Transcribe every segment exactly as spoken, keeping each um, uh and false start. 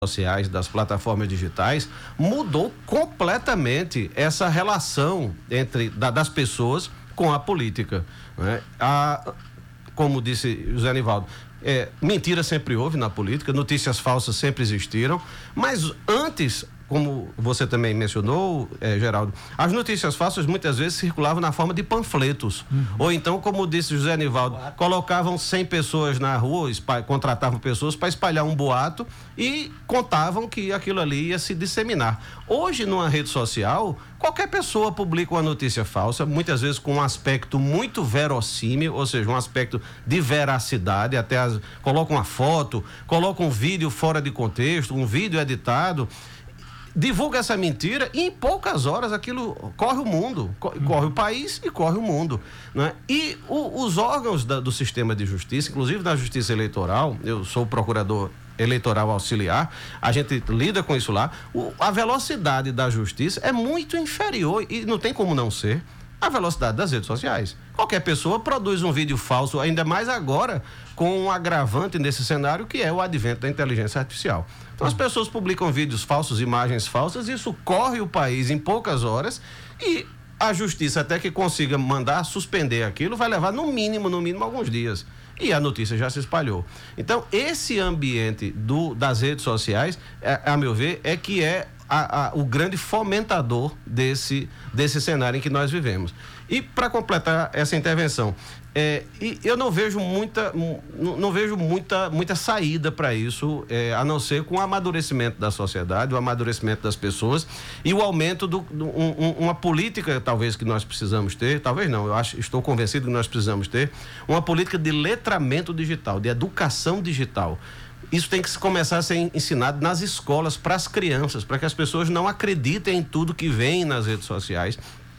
sociais, das plataformas digitais, mudou completamente essa relação entre da, das pessoas com a política, né? A, como disse José Anivaldo, é, mentira sempre houve na política, notícias falsas sempre existiram, mas antes, como você também mencionou, eh, Geraldo, as notícias falsas muitas vezes circulavam na forma de panfletos. Uhum. Ou então, como disse José Anivaldo, boato. Colocavam cem pessoas na rua, espa- contratavam pessoas para espalhar um boato e contavam que aquilo ali ia se disseminar. Hoje, numa rede social, qualquer pessoa publica uma notícia falsa, muitas vezes com um aspecto muito verossímil, ou seja, um aspecto de veracidade, até as, coloca uma foto, coloca um vídeo fora de contexto, um vídeo editado, divulga essa mentira e em poucas horas aquilo corre o mundo, corre, uhum. corre o país e corre o mundo, né? E o, os órgãos da, do sistema de justiça, inclusive da justiça eleitoral, eu sou procurador eleitoral auxiliar, a gente lida com isso lá, o, a velocidade da justiça é muito inferior e não tem como não ser a velocidade das redes sociais. Qualquer pessoa produz um vídeo falso, ainda mais agora com um agravante nesse cenário que é o advento da inteligência artificial. Então as pessoas publicam vídeos falsos, imagens falsas, isso corre o país em poucas horas e a justiça, até que consiga mandar suspender aquilo, vai levar no mínimo, no mínimo alguns dias. E a notícia já se espalhou. Então esse ambiente do, das redes sociais, é, a meu ver, é que é A, a, o grande fomentador desse, desse cenário em que nós vivemos. E para completar essa intervenção, é, e eu não vejo muita, não, não vejo muita, muita saída para isso, é, a não ser com o amadurecimento da sociedade, o amadurecimento das pessoas e o aumento do, do um, um, uma política talvez que nós precisamos ter, talvez não, eu acho, estou convencido que nós precisamos ter, uma política de letramento digital, de educação digital. Isso tem que começar a ser ensinado nas escolas para as crianças, para que as pessoas não acreditem em tudo que vem nas redes sociais,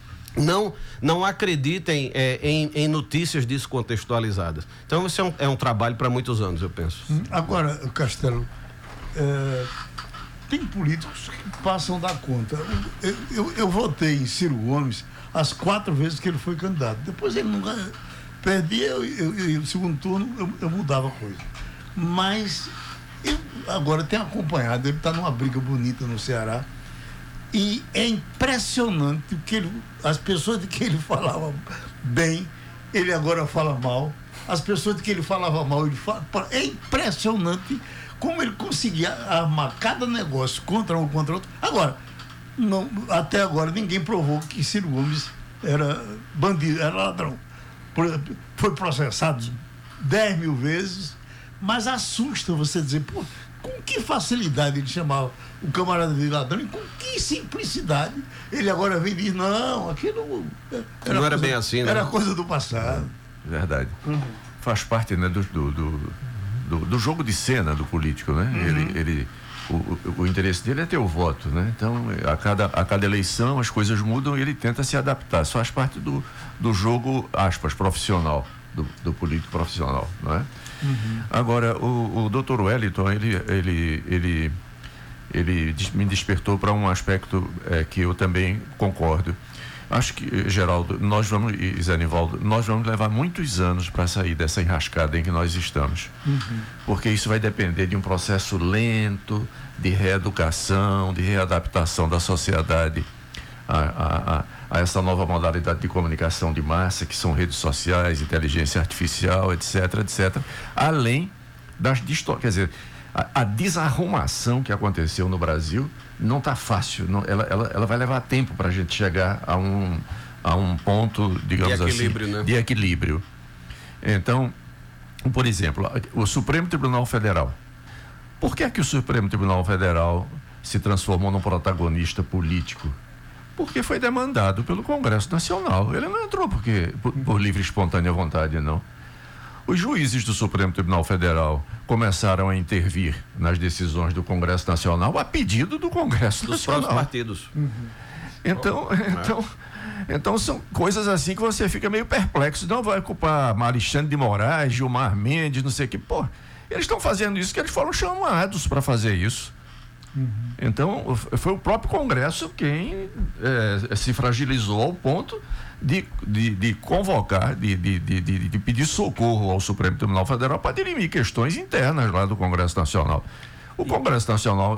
não, não acreditem é, em, em notícias descontextualizadas. Então, isso é um, é um trabalho para muitos anos, eu penso. Agora, Castelo, é, tem políticos que passam da conta. Eu, eu, eu votei em Ciro Gomes as quatro vezes que ele foi candidato. Depois ele nunca perdia, eu, eu, eu, no segundo turno eu, eu mudava a coisa. Mas eu agora tenho acompanhado, ele está numa briga bonita no Ceará e é impressionante que ele, as pessoas de que ele falava bem, ele agora fala mal, as pessoas de que ele falava mal, ele fala, é impressionante como ele conseguia armar cada negócio contra um contra outro. Agora, não, até agora ninguém provou que Ciro Gomes era bandido, era ladrão, foi processado dez mil vezes. Mas assusta você dizer, pô, com que facilidade ele chamava o camarada de ladrão e com que simplicidade ele agora vem e diz, não, aquilo era não era coisa, bem assim, né? Era coisa do passado. Verdade. Uhum. Faz parte, né, do, do, do, do jogo de cena do político, né? Uhum. Ele, ele, o, o interesse dele é ter o voto, né? Então, a cada, a cada eleição as coisas mudam e ele tenta se adaptar. Isso faz parte do, do jogo, aspas, profissional, do, do político profissional, não é? Uhum. Agora, o, o doutor Wellington, ele, ele, ele, ele me despertou para um aspecto é, que eu também concordo. Acho que, Geraldo, nós vamos, e Zé Anivaldo, nós vamos levar muitos anos para sair dessa enrascada em que nós estamos. Uhum. Porque isso vai depender de um processo lento, de reeducação, de readaptação da sociedade a, a, a a essa nova modalidade de comunicação de massa, que são redes sociais, inteligência artificial, etc, etcétera. Além das distorções, quer dizer, a, a desarrumação que aconteceu no Brasil não está fácil, não, ela, ela, ela vai levar tempo para a gente chegar a um, a um ponto, digamos de equilíbrio, assim, né? de equilíbrio. Então, por exemplo, o Supremo Tribunal Federal. Por que é que o Supremo Tribunal Federal se transformou num protagonista político? Porque foi demandado pelo Congresso Nacional. Ele não entrou porque por, por livre e espontânea vontade, não. Os juízes do Supremo Tribunal Federal começaram a intervir nas decisões do Congresso Nacional a pedido do Congresso dos Nacional. Dos próprios partidos. Uhum. Então, então, então são coisas assim que você fica meio perplexo. Não vai culpar Alexandre de Moraes, Gilmar Mendes, não sei o que. Pô, eles estão fazendo isso porque eles foram chamados para fazer isso. Uhum. Então, foi o próprio Congresso quem é, se fragilizou ao ponto de, de, de convocar, de, de, de, de pedir socorro ao Supremo Tribunal Federal para dirimir questões internas lá do Congresso Nacional. O Congresso Nacional